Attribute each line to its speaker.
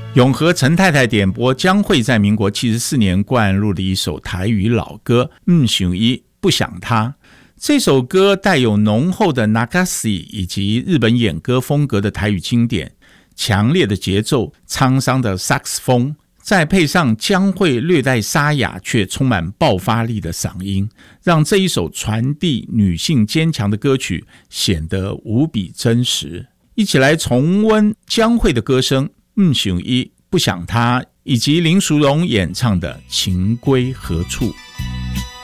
Speaker 1: 永和陈太太点播江蕙在民国74年灌入的一首台语老歌想伊不想他。这首歌带有浓厚的 Nagasi 以及日本演歌风格的台语经典，强烈的节奏，沧桑的萨克斯风，再配上江蕙略带沙哑却充满爆发力的嗓音，让这一首传递女性坚强的歌曲显得无比真实。一起来重温江蕙的歌声想伊不想他，以及林淑荣演唱的情归何处。